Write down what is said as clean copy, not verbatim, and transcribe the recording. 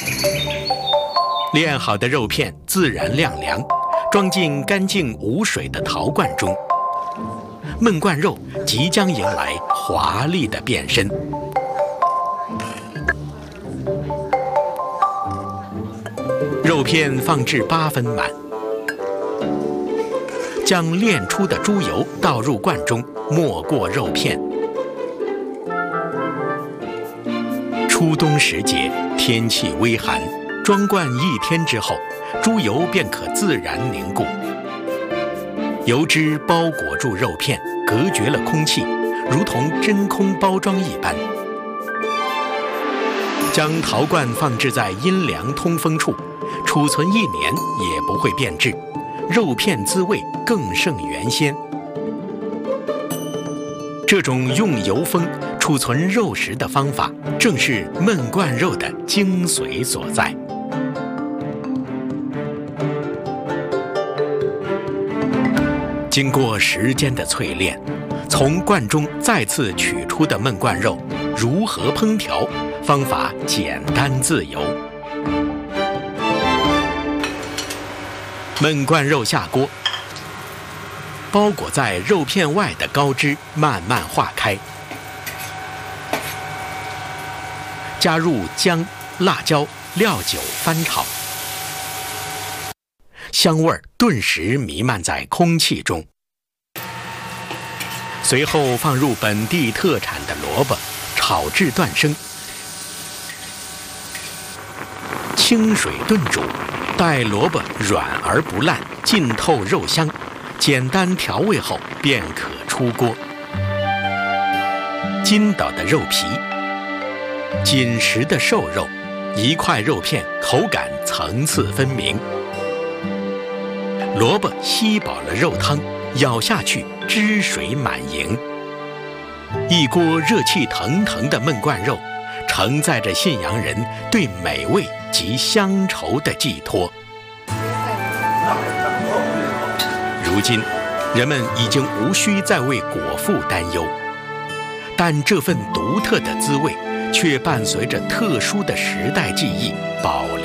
炼好的肉片自然晾凉，装进干净无水的陶罐中。焖罐肉即将迎来华丽的变身。肉片放置8分满，将炼出的猪油倒入罐中，没过肉片。初冬时节，天气微寒，装罐1天之后，猪油便可自然凝固。油脂包裹住肉片，隔绝了空气，如同真空包装一般。将陶罐放置在阴凉通风处，储存1年也不会变质，肉片滋味更胜原先。这种用油封储存肉食的方法，正是焖罐肉的精髓所在。经过时间的淬炼，从罐中再次取出的焖罐肉如何烹调，方法简单自由。焖罐肉下锅，包裹在肉片外的膏汁慢慢化开，加入姜、辣椒、料酒翻炒，香味顿时弥漫在空气中。随后放入本地特产的萝卜，炒至断生，清水炖煮，待萝卜软而不烂，浸透肉香，简单调味后便可出锅。筋道的肉皮，紧实的瘦肉，一块肉片口感层次分明。萝卜吸饱了肉汤，咬下去汁水满盈。一锅热气腾腾的焖罐肉，承载着信阳人对美味及乡愁的寄托。如今，人们已经无需再为果腹担忧，但这份独特的滋味却伴随着特殊的时代记忆保留。